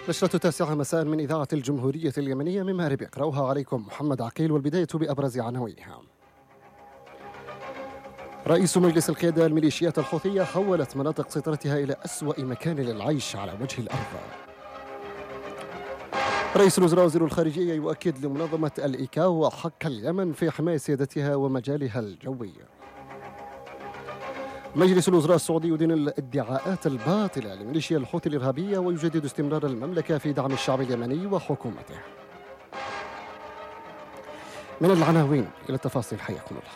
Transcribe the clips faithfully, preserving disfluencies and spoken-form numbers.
نشرة تاسعة مساء من إذاعة الجمهورية اليمنية من مأرب، يقرأها عليكم محمد عقيل، والبداية بأبرز عناوينها. رئيس مجلس القيادة الميليشيات الحوثية حولت مناطق سيطرتها إلى أسوأ مكان للعيش على وجه الأرض. رئيس الوزراء وزير الخارجية يؤكد لمنظمة الإيكاو حق اليمن في حماية سيادتها ومجالها الجوي. مجلس الوزراء السعودي يدين الادعاءات الباطلة لميليشيا الحوثي الإرهابية ويجدد استمرار المملكة في دعم الشعب اليمني وحكومته. من العناوين إلى التفاصيل، حياكم الله.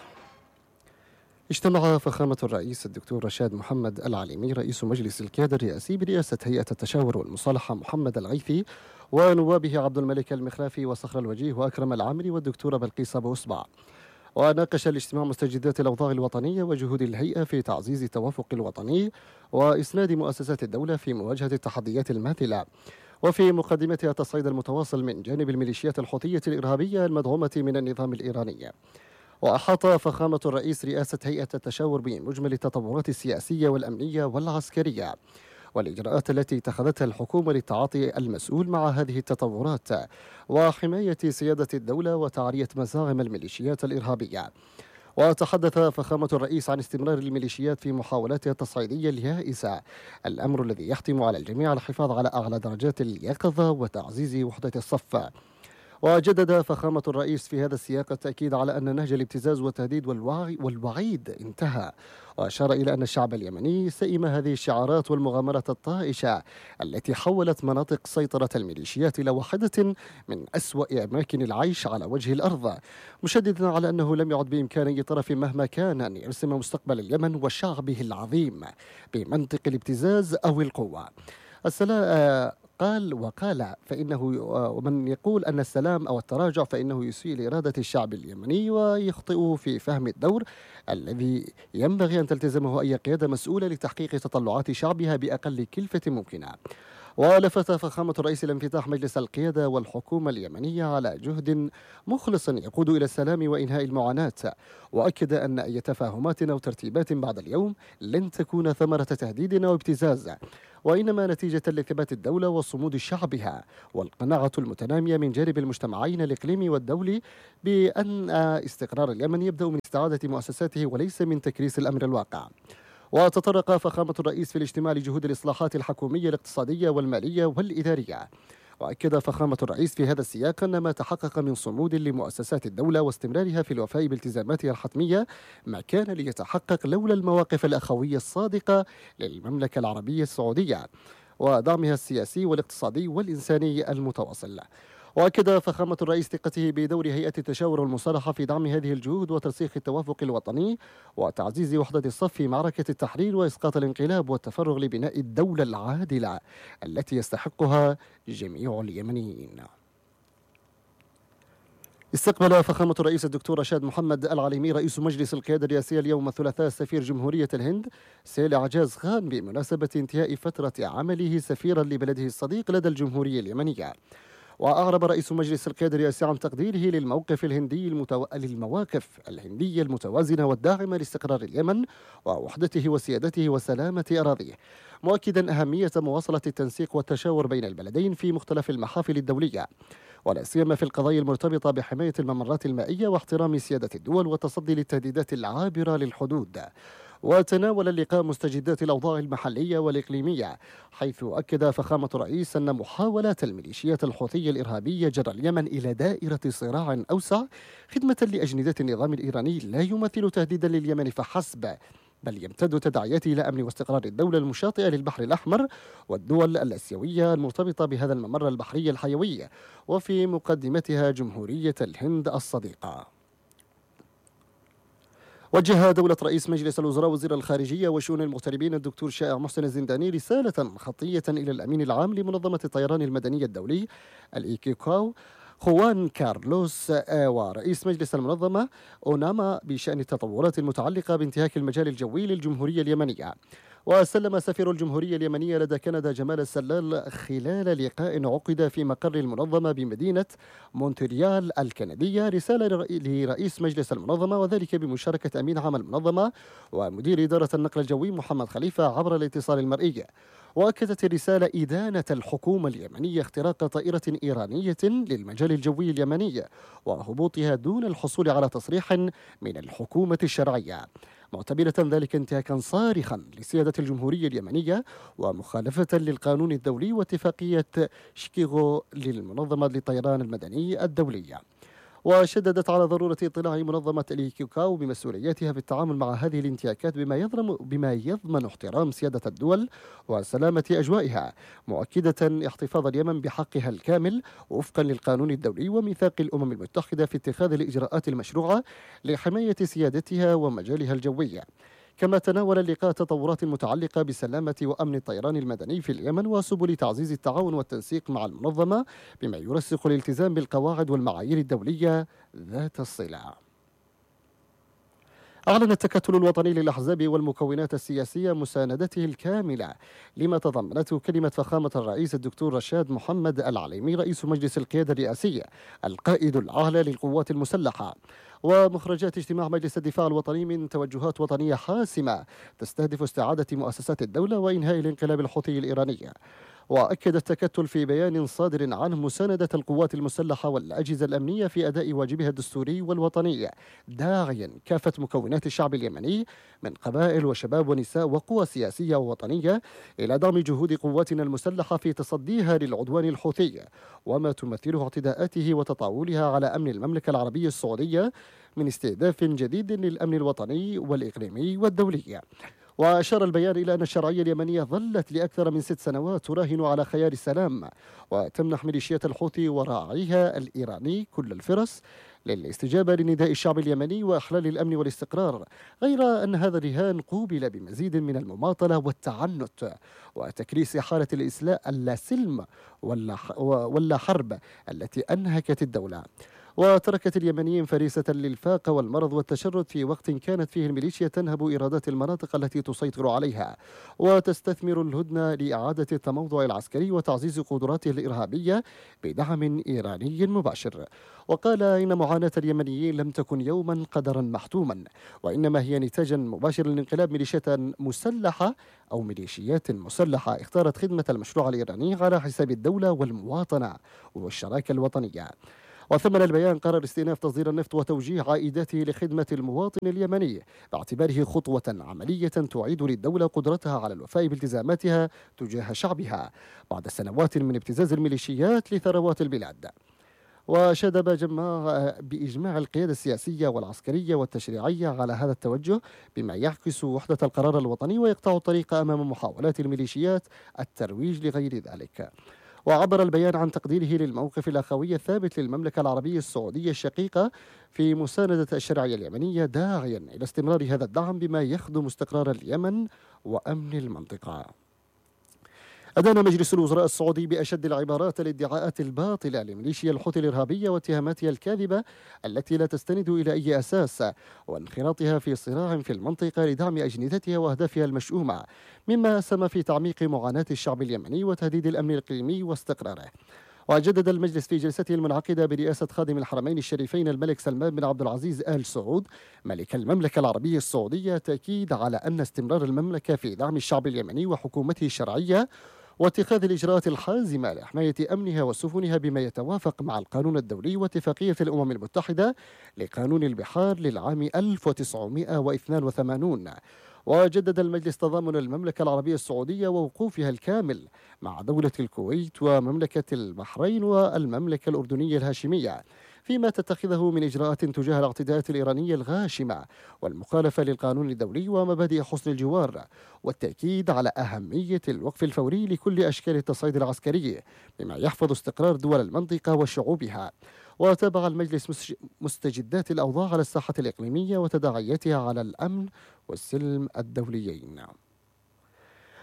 اجتمع فخامة الرئيس الدكتور رشاد محمد العليمي رئيس مجلس القيادة الرئاسي برئاسة هيئة التشاور والمصالحة محمد الغيثي ونوابه عبد الملك المخلافي وصخر الوجيه وأكرم العامري والدكتورة بلقيس أبو إصبع. وناقش الاجتماع مستجدات الأوضاع الوطنية وجهود الهيئة في تعزيز التوافق الوطني وإسناد مؤسسات الدولة في مواجهة التحديات الماثلة. وفي مقدمتها التصعيد المتواصل من جانب الميليشيات الحوثية الإرهابية المدعومة من النظام الإيراني. وأحاط فخامة الرئيس رئاسة هيئة التشاور بمجمل التطورات السياسية والأمنية والعسكرية والإجراءات التي اتخذتها الحكومة للتعاطي المسؤول مع هذه التطورات وحماية سيادة الدولة وتعرية مزاعم الميليشيات الإرهابية. وتحدث فخامة الرئيس عن استمرار الميليشيات في محاولاتها التصعيدية اليائسة، الأمر الذي يحتم على الجميع الحفاظ على أعلى درجات اليقظة وتعزيز وحدة الصف. وجدد فخامة الرئيس في هذا السياق التأكيد على أن نهج الابتزاز والتهديد والوعي والوعيد انتهى، وأشار إلى أن الشعب اليمني سئم هذه الشعارات والمغامرات الطائشة التي حولت مناطق سيطرة الميليشيات إلى واحدة من أسوأ أماكن العيش على وجه الأرض، مشددا على أنه لم يعد بإمكان أي طرف مهما كان أن يرسم مستقبل اليمن وشعبه العظيم بمنطق الابتزاز أو القوة. السلام قال وقال فإنه ومن يقول أن السلام أو التراجع فإنه يسيء لإرادة الشعب اليمني ويخطئ في فهم الدور الذي ينبغي أن تلتزمه أي قيادة مسؤولة لتحقيق تطلعات شعبها بأقل كلفة ممكنة. ولفت فخامة الرئيس إلى انفتاح مجلس القيادة والحكومة اليمنية على جهد مخلص يقود إلى السلام وإنهاء المعاناة، وأكد أن أي تفاهمات أو ترتيبات بعد اليوم لن تكون ثمرة تهديد أو ابتزاز، وإنما نتيجة لثبات الدولة وصمود شعبها والقناعة المتنامية من جانب المجتمعين الإقليمي والدولي بأن استقرار اليمن يبدأ من استعادة مؤسساته وليس من تكريس الأمر الواقع. وتطرق فخامة الرئيس في الاجتماع لجهود الإصلاحات الحكومية الاقتصادية والمالية والإدارية، وأكد فخامة الرئيس في هذا السياق أن ما تحقق من صمود لمؤسسات الدولة واستمرارها في الوفاء بالتزاماتها الحتمية ما كان ليتحقق لولا المواقف الأخوية الصادقة للمملكة العربية السعودية ودعمها السياسي والاقتصادي والإنساني المتواصل. وأكد فخامة الرئيس ثقته بدور هيئة التشاور والمصالحة في دعم هذه الجهود وترسيخ التوافق الوطني وتعزيز وحدة الصف في معركة التحرير وإسقاط الانقلاب والتفرغ لبناء الدولة العادلة التي يستحقها جميع اليمنيين. استقبل فخامة الرئيس الدكتور رشاد محمد العليمي رئيس مجلس القيادة الرئاسية اليوم الثلاثاء سفير جمهورية الهند سيل عجاز خان بمناسبة انتهاء فترة عمله سفيرا لبلده الصديق لدى الجمهورية اليمنية. وأعرب رئيس مجلس القيادة الرئاسي عن تقديره للموقف الهندي المتو... للمواقف الهندية المتوازنة والداعمة لاستقرار اليمن ووحدته وسيادته وسلامة أراضيه، مؤكدا أهمية مواصلة التنسيق والتشاور بين البلدين في مختلف المحافل الدولية، ولا سيما في القضايا المرتبطة بحماية الممرات المائية واحترام سيادة الدول والتصدي للتهديدات العابرة للحدود. وتناول اللقاء مستجدات الأوضاع المحلية والإقليمية، حيث أكد فخامة الرئيس أن محاولات الميليشيات الحوثية الإرهابية جر اليمن إلى دائرة صراع أوسع خدمة لأجندة النظام الإيراني لا يمثل تهديدا لليمن فحسب، بل يمتد تداعياته إلى أمن واستقرار الدولة المشاطئة للبحر الأحمر والدول الآسيوية المرتبطة بهذا الممر البحري الحيوي، وفي مقدمتها جمهورية الهند الصديقة. وجه دولة رئيس مجلس الوزراء وزير الخارجية وشؤون المغتربين الدكتور شائع محسن الزنداني رسالة خطية إلى الأمين العام لمنظمة الطيران المدني الدولي الإيكيكاو خوان كارلوس ورئيس مجلس المنظمة أوناما بشأن التطورات المتعلقة بانتهاك المجال الجوي للجمهورية اليمنية. وسلم سفير الجمهورية اليمنية لدى كندا جمال السلال خلال لقاء عقد في مقر المنظمة بمدينة مونتريال الكندية رسالة لر- لرئيس مجلس المنظمة، وذلك بمشاركة أمين عام المنظمة ومدير إدارة النقل الجوي محمد خليفة عبر الاتصال المرئي. وأكدت الرسالة إدانة الحكومة اليمنية اختراق طائرة إيرانية للمجال الجوي اليمني وهبوطها دون الحصول على تصريح من الحكومة الشرعية، معتبرة ذلك انتهاكا صارخا لسيادة الجمهورية اليمنية ومخالفة للقانون الدولي واتفاقية شيكاغو للمنظمة للطيران المدني الدولية. وشددت على ضرورة اطلاع منظمة الإيكوكاو بمسؤولياتها في التعامل مع هذه الانتهاكات بما يضمن بما يضمن احترام سيادة الدول وسلامة أجوائها، مؤكدة احتفاظ اليمن بحقها الكامل وفقا للقانون الدولي وميثاق الأمم المتحدة في اتخاذ الإجراءات المشروعة لحماية سيادتها ومجالها الجوي. كما تناول اللقاء تطورات متعلقة بسلامة وأمن الطيران المدني في اليمن وسبل تعزيز التعاون والتنسيق مع المنظمة بما يرسخ الالتزام بالقواعد والمعايير الدولية ذات الصلة. أعلن التكتل الوطني للأحزاب والمكونات السياسية مساندته الكاملة لما تضمنته كلمة فخامة الرئيس الدكتور رشاد محمد العليمي رئيس مجلس القيادة الرئاسي القائد الأعلى للقوات المسلحة، ومخرجات اجتماع مجلس الدفاع الوطني من توجهات وطنية حاسمة تستهدف استعادة مؤسسات الدولة وإنهاء الانقلاب الحوثي الإيراني. وأكد التكتل في بيان صادر عنه مساندة القوات المسلحة والأجهزة الأمنية في أداء واجبها الدستوري والوطني، داعيا كافة مكونات الشعب اليمني من قبائل وشباب ونساء وقوى سياسية ووطنية إلى دعم جهود قواتنا المسلحة في تصديها للعدوان الحوثي وما تمثله اعتداءاته وتطاولها على أمن المملكة العربية السعودية من استهداف جديد للأمن الوطني والإقليمي والدولي. وأشار البيان إلى أن الشرعية اليمنية ظلت لأكثر من ست سنوات تراهن على خيار السلام وتمنح ميليشيات الحوثي وراعيها الإيراني كل الفرص للاستجابة لنداء الشعب اليمني وإحلال الأمن والاستقرار، غير أن هذا الرهان قوبل بمزيد من المماطلة والتعنت وتكريس حالة الإسلاء اللاسلم ولا حرب التي أنهكت الدولة. وتركت اليمنيين فريسة للفاقة والمرض والتشرد في وقت كانت فيه الميليشيا تنهب إيرادات المناطق التي تسيطر عليها وتستثمر الهدنة لإعادة التموضع العسكري وتعزيز قدراته الإرهابية بدعم إيراني مباشر. وقال إن معاناة اليمنيين لم تكن يوما قدرا محتوما، وإنما هي نتاجا مباشر لانقلاب ميليشيات مسلحة أو ميليشيات مسلحة اختارت خدمة المشروع الإيراني على حساب الدولة والمواطنة والشراكة الوطنية. وثمن البيان قرر استئناف تصدير النفط وتوجيه عائداته لخدمة المواطن اليمني باعتباره خطوة عملية تعيد للدولة قدرتها على الوفاء بالتزاماتها تجاه شعبها بعد سنوات من ابتزاز الميليشيات لثروات البلاد. وشدد جماعة بإجماع القيادة السياسية والعسكرية والتشريعية على هذا التوجه بما يعكس وحدة القرار الوطني ويقطع الطريق أمام محاولات الميليشيات الترويج لغير ذلك. وعبر البيان عن تقديره للموقف الأخوي الثابت للمملكة العربية السعودية الشقيقة في مساندة الشرعية اليمنية، داعيا إلى استمرار هذا الدعم بما يخدم استقرار اليمن وأمن المنطقة. أدان مجلس الوزراء السعودي بأشد العبارات الادعاءات الباطلة لميليشيا الحوثي الإرهابية واتهاماتها الكاذبة التي لا تستند إلى أي أساس وانخراطها في صراع في المنطقة لدعم أجندتها وأهدافها المشؤومة، مما سمى في تعميق معاناة الشعب اليمني وتهديد الأمن الإقليمي واستقراره. وجدد المجلس في جلسته المنعقدة برئاسة خادم الحرمين الشريفين الملك سلمان بن عبد العزيز آل سعود ملك المملكة العربية السعودية تأكيد على أن استمرار المملكة في دعم الشعب اليمني وحكومته الشرعية واتخاذ الإجراءات الحازمة لحماية أمنها وسفنها بما يتوافق مع القانون الدولي واتفاقية الأمم المتحدة لقانون البحار للعام ألف وتسعمائة واثنين وثمانين. وجدد المجلس تضامن المملكة العربية السعودية ووقوفها الكامل مع دولة الكويت ومملكة البحرين والمملكة الأردنية الهاشمية فيما تتخذه من إجراءات تجاه الاعتداءات الإيرانية الغاشمة والمخالفة للقانون الدولي ومبادئ حسن الجوار، والتأكيد على أهمية الوقف الفوري لكل أشكال التصعيد العسكري بما يحفظ استقرار دول المنطقة وشعوبها. وتابع المجلس مستجدات الأوضاع على الساحة الإقليمية وتداعياتها على الأمن والسلم الدوليين.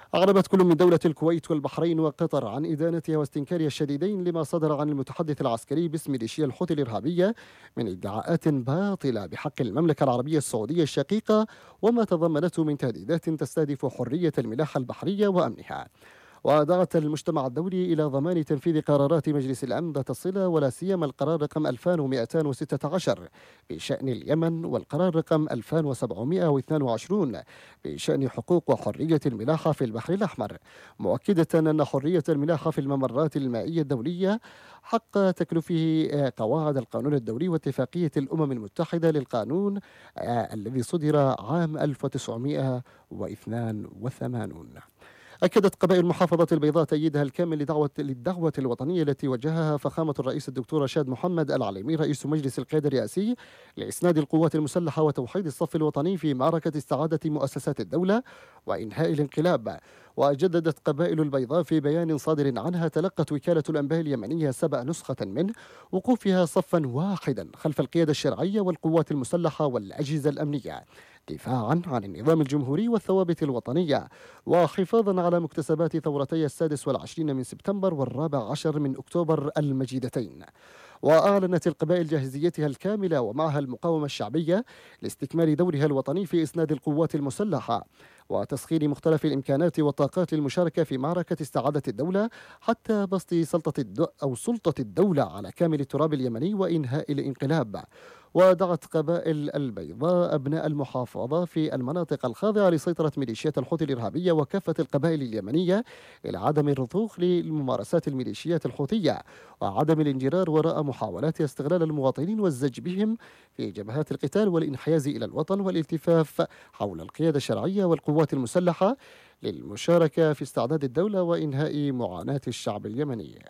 أعربت كل من دولة الكويت والبحرين وقطر عن إدانتها واستنكارها الشديدين لما صدر عن المتحدث العسكري باسم ميليشيا الحوثي الإرهابية من ادعاءات باطلة بحق المملكة العربية السعودية الشقيقة، وما تضمنته من تهديدات تستهدف حرية الملاحة البحرية وأمنها. ودعت المجتمع الدولي إلى ضمان تنفيذ قرارات مجلس الأمن ذات الصلة، ولا سيما القرار رقم ألفين ومئتين وستة عشر بشأن اليمن، والقرار رقم ألفين وسبعمئة واثنين وعشرين بشأن حقوق وحرية الملاحة في البحر الأحمر، مؤكدة أن حرية الملاحة في الممرات المائية الدولية حق تكلفه قواعد القانون الدولي واتفاقية الأمم المتحدة للقانون الذي صدر عام ألف وتسعمئة واثنين وثمانين. أكدت قبائل محافظة البيضاء تأييدها الكامل لدعوة للدعوة الوطنية التي وجهها فخامة الرئيس الدكتور رشاد محمد العليمي رئيس مجلس القيادة الرئاسي لإسناد القوات المسلحة وتوحيد الصف الوطني في معركة استعادة مؤسسات الدولة وإنهاء الانقلاب. وجددت قبائل البيضاء في بيان صادر عنها تلقت وكالة الأنباء اليمنية سبأ نسخة منه وقوفها صفا واحدا خلف القيادة الشرعية والقوات المسلحة والأجهزة الأمنية، دفاعا عن النظام الجمهوري والثوابت الوطنية، وحفاظا على مكتسبات ثورتي السادس والعشرين من سبتمبر والرابع عشر من أكتوبر المجيدتين. وأعلنت القبائل جاهزيتها الكاملة ومعها المقاومة الشعبية لاستكمال دورها الوطني في إسناد القوات المسلحة وتسخير مختلف الإمكانات والطاقات للمشاركة في معركة استعادة الدولة حتى بسط سلطة الدو أو سلطة الدولة على كامل التراب اليمني وإنهاء الانقلاب. ودعت قبائل البيضاء أبناء المحافظة في المناطق الخاضعة لسيطرة ميليشيات الحوثي الإرهابية وكافة القبائل اليمنية إلى عدم الرضوخ للممارسات الميليشيات الحوثية وعدم الانجرار وراء محاولات استغلال المواطنين والزج بهم في جبهات القتال والانحياز إلى الوطن والالتفاف حول القيادة الشرعية والقوات المسلحة للمشاركة في استعداد الدولة وإنهاء معاناة الشعب اليمني.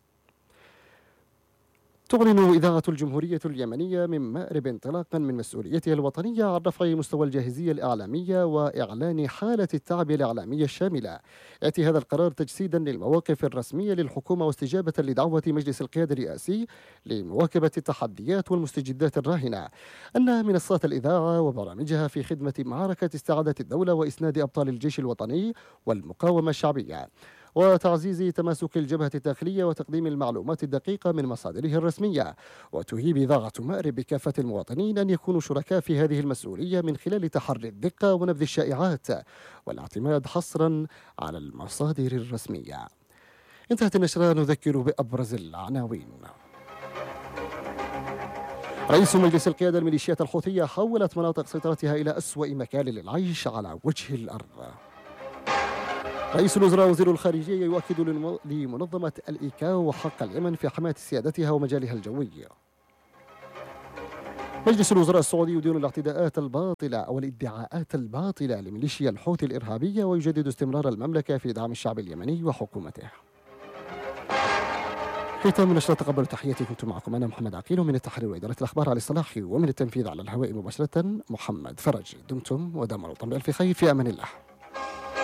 تعلن إذاعة الجمهورية اليمنية من مأرب انطلاقا من مسؤوليتها الوطنية عن رفع مستوى الجاهزية الإعلامية وإعلان حالة التعبئة الإعلامية الشاملة. يأتي هذا القرار تجسيدا للمواقف الرسمية للحكومة واستجابة لدعوة مجلس القيادة الرئاسي لمواكبة التحديات والمستجدات الراهنة أن منصات الإذاعة وبرامجها في خدمة معركة استعادة الدولة وإسناد أبطال الجيش الوطني والمقاومة الشعبية وتعزيز تماسك الجبهة الداخلية وتقديم المعلومات الدقيقة من مصادرها الرسمية. وتهيب إذاعة مأرب بكافة المواطنين أن يكونوا شركاء في هذه المسؤولية من خلال تحري الدقة ونبذ الشائعات والاعتماد حصرا على المصادر الرسمية. انتهت النشرة، نذكر بأبرز العناوين. رئيس مجلس القيادة الميليشيات الحوثية حولت مناطق سيطرتها إلى أسوأ مكان للعيش على وجه الأرض. رئيس الوزراء وزير الخارجية يؤكد لمنظمة الإيكاو حق اليمن في حماية سيادتها ومجالها الجوي. مجلس الوزراء السعودي يدين الاعتداءات الباطلة أو الادعاءات الباطلة لميليشيا الحوثي الإرهابية ويجدد استمرار المملكة في دعم الشعب اليمني وحكومته. ختام النشرة، تقبلوا تحياتي، كنت معكم أنا محمد عقيل من التحرير وإدارة الأخبار على الصلاح، ومن التنفيذ على الهواء مباشرة محمد فرج. دمتم ودام الوطن بألف خير، في أمان الله.